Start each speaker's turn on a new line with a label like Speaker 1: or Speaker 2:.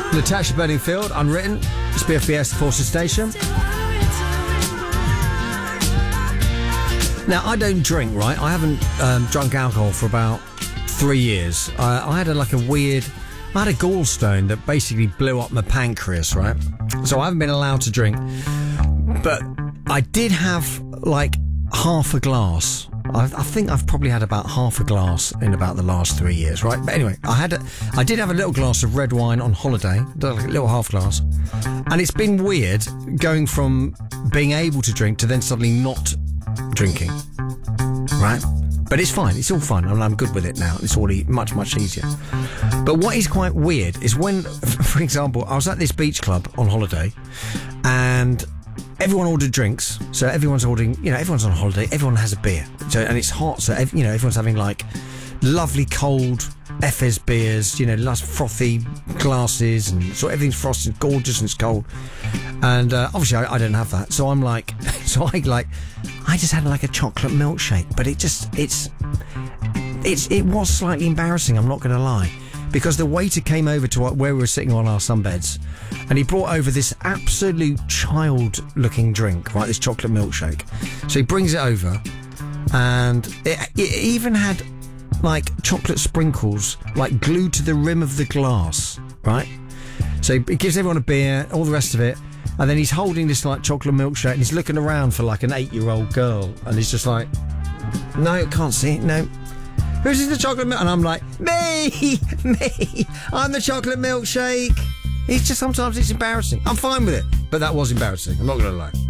Speaker 1: Natasha Bedingfield, Unwritten. It's BFBS Forces Station. Now, I don't drink, right? I haven't drunk alcohol for about 3 years. I had a gallstone that basically blew up my pancreas, right? So I haven't been allowed to drink. But I did have like half a glass. I think I've probably had about half a glass in about the last 3 years, right? But anyway, I did have a little glass of red wine on holiday, like a little half glass. And it's been weird going from being able to drink to then suddenly not drinking, right? But it's fine, it's all fun, and I'm good with it now. It's already much, much easier. But what is quite weird is when, for example, I was at this beach club on holiday, and everyone ordered drinks. So everyone's ordering, everyone's on holiday, everyone has a beer. So, and it's hot, so everyone's having like lovely cold Efes beers, nice frothy glasses, and so everything's frosted, gorgeous, and it's cold. And obviously I don't have that, so I'm like, I just had like a chocolate milkshake, but it was slightly embarrassing, I'm not going to lie, because the waiter came over to where we were sitting on our sunbeds, and he brought over this absolute child-looking drink, right, this chocolate milkshake. So he brings it over, and it even had like chocolate sprinkles like glued to the rim of the glass, right? So he gives everyone a beer, all the rest of it, and then he's holding this like chocolate milkshake, and he's looking around for like an 8-year-old girl, and he's just like, no, I can't see it, no. Who's the chocolate milk? And I'm like, me, I'm the chocolate milkshake. It's just, sometimes it's embarrassing. I'm fine with it, but that was embarrassing, I'm not going to lie.